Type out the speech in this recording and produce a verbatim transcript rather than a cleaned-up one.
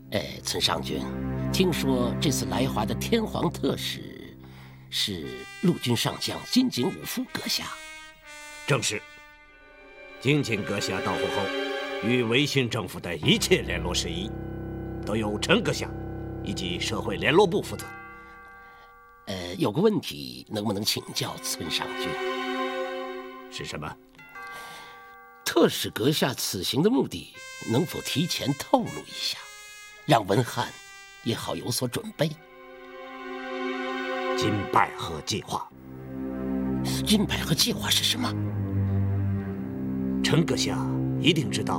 哎，村上君，听说这次来华的天皇特使是陆军上将金井武夫阁下。 正是。金井阁下到沪后，与维新政府的一切联络事宜，都由陈阁下以及社会联络部负责。 呃，有个问题，能不能请教村上君？ 是什么？ 特使阁下此行的目的，能否提前透露一下，让文翰也好有所准备？ 金百合计划。 金百合计划是什么？ 陈阁下一定知道。